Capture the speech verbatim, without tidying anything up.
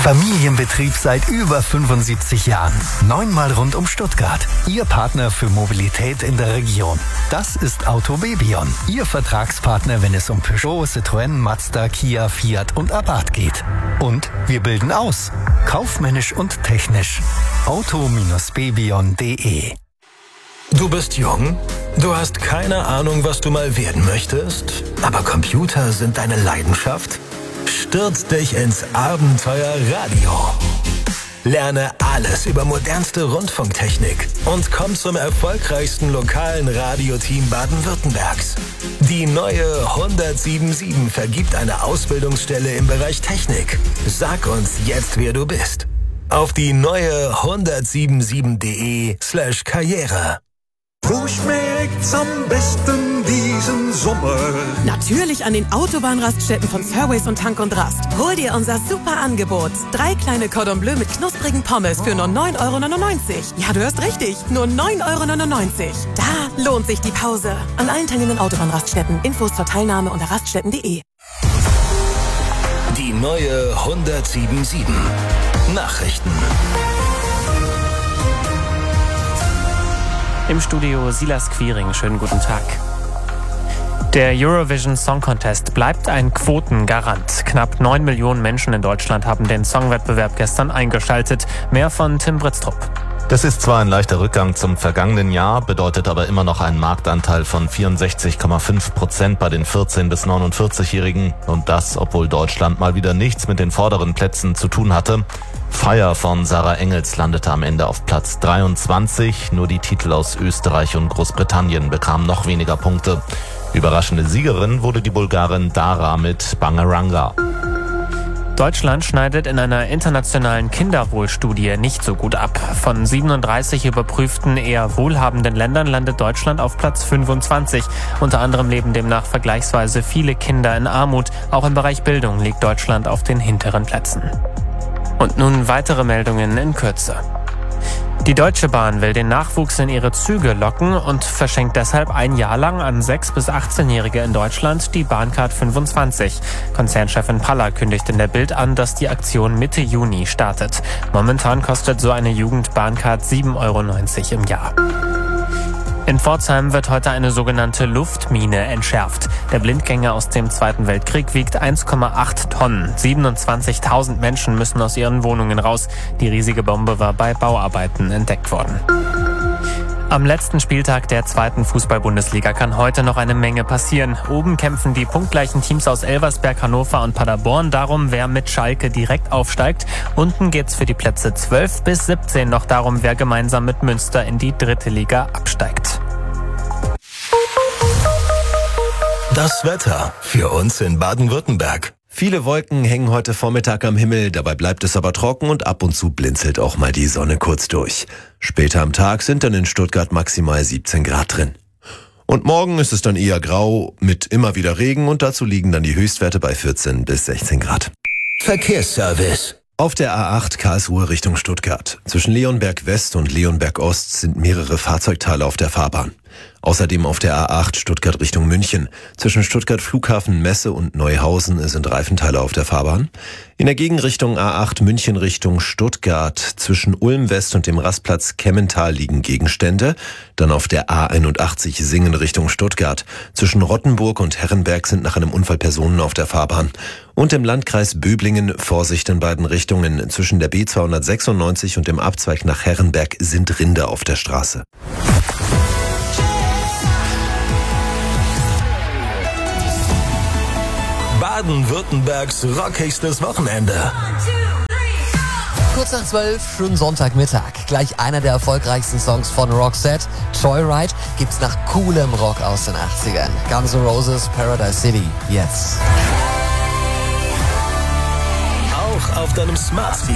Familienbetrieb seit über fünfundsiebzig Jahren. Neunmal rund um Stuttgart. Ihr Partner für Mobilität in der Region. Das ist Autobebion. Ihr Vertragspartner, wenn es um Peugeot, Citroën, Mazda, Kia, Fiat und Abarth geht. Und wir bilden aus. Kaufmännisch und technisch. auto bebion punkt de. Du bist jung? Du hast keine Ahnung, was du mal werden möchtest? Aber Computer sind deine Leidenschaft? Stürz dich ins Abenteuer Radio. Lerne alles über modernste Rundfunktechnik und komm zum erfolgreichsten lokalen Radioteam Baden-Württembergs. Die neue hundertsieben vergibt eine Ausbildungsstelle im Bereich Technik. Sag uns jetzt, wer du bist. Auf die neue hundertsiebenundsiebzig.de slash Karriere. Wo schmeckt's am besten diesen Sommer? Natürlich an den Autobahnraststätten von Fairways und Tank und Rast. Hol dir unser super Angebot. Drei kleine Cordon Bleu mit knusprigen Pommes für nur neun Euro neunundneunzig. Ja, du hörst richtig. Nur neun Euro neunundneunzig. Da lohnt sich die Pause. An allen teilnehmenden Autobahnraststätten. Infos zur Teilnahme unter raststätten punkt de. Die neue hundertsiebenzig. Nachrichten. Im Studio Silas Quiring. Schönen guten Tag. Der Eurovision Song Contest bleibt ein Quotengarant. Knapp neun Millionen Menschen in Deutschland haben den Songwettbewerb gestern eingeschaltet. Mehr von Tim Britztrup. Das ist zwar ein leichter Rückgang zum vergangenen Jahr, bedeutet aber immer noch einen Marktanteil von vierundsechzig Komma fünf Prozent bei den vierzehn- bis neunundvierzig-Jährigen. Und das, obwohl Deutschland mal wieder nichts mit den vorderen Plätzen zu tun hatte. Fire von Sarah Engels landete am Ende auf Platz dreiundzwanzig. Nur die Titel aus Österreich und Großbritannien bekamen noch weniger Punkte. Überraschende Siegerin wurde die Bulgarin Dara mit Bangaranga. Deutschland schneidet in einer internationalen Kinderwohlstudie nicht so gut ab. Von siebenunddreißig überprüften eher wohlhabenden Ländern landet Deutschland auf Platz fünfundzwanzig. Unter anderem leben demnach vergleichsweise viele Kinder in Armut. Auch im Bereich Bildung liegt Deutschland auf den hinteren Plätzen. Und nun weitere Meldungen in Kürze. Die Deutsche Bahn will den Nachwuchs in ihre Züge locken und verschenkt deshalb ein Jahr lang an sechs- bis achtzehnjährige in Deutschland die Bahncard fünfundzwanzig. Konzernchefin Paller kündigt in der Bild an, dass die Aktion Mitte Juni startet. Momentan kostet so eine Jugend-Bahncard sieben Euro neunzig im Jahr. In Pforzheim wird heute eine sogenannte Luftmine entschärft. Der Blindgänger aus dem Zweiten Weltkrieg wiegt eins Komma acht Tonnen. siebenundzwanzigtausend Menschen müssen aus ihren Wohnungen raus. Die riesige Bombe war bei Bauarbeiten entdeckt worden. Am letzten Spieltag der zweiten Fußball-Bundesliga kann heute noch eine Menge passieren. Oben kämpfen die punktgleichen Teams aus Elversberg, Hannover und Paderborn darum, wer mit Schalke direkt aufsteigt. Unten geht's für die Plätze zwölf bis siebzehn noch darum, wer gemeinsam mit Münster in die dritte Liga absteigt. Das Wetter für uns in Baden-Württemberg. Viele Wolken hängen heute Vormittag am Himmel, dabei bleibt es aber trocken und ab und zu blinzelt auch mal die Sonne kurz durch. Später am Tag sind dann in Stuttgart maximal siebzehn Grad drin. Und morgen ist es dann eher grau mit immer wieder Regen und dazu liegen dann die Höchstwerte bei vierzehn bis sechzehn Grad. Verkehrsservice. Auf der A acht Karlsruhe Richtung Stuttgart. Zwischen Leonberg West und Leonberg Ost sind mehrere Fahrzeugteile auf der Fahrbahn. Außerdem auf der A acht Stuttgart Richtung München. Zwischen Stuttgart Flughafen Messe und Neuhausen sind Reifenteile auf der Fahrbahn. In der Gegenrichtung A acht München Richtung Stuttgart. Zwischen Ulm West und dem Rastplatz Kemmental liegen Gegenstände. Dann auf der A einundachtzig Singen Richtung Stuttgart. Zwischen Rottenburg und Herrenberg sind nach einem Unfall Personen auf der Fahrbahn. Und im Landkreis Böblingen Vorsicht in beiden Richtungen. Zwischen der B zweihundertsechsundneunzig und dem Abzweig nach Herrenberg sind Rinder auf der Straße. Baden-Württembergs rockigstes Wochenende. Kurz nach zwölf, schönen Sonntagmittag. Gleich einer der erfolgreichsten Songs von Roxette, Joyride, gibt's nach coolem Rock aus den achtzigern. Guns N' Roses, Paradise City, jetzt. Auch auf deinem Smart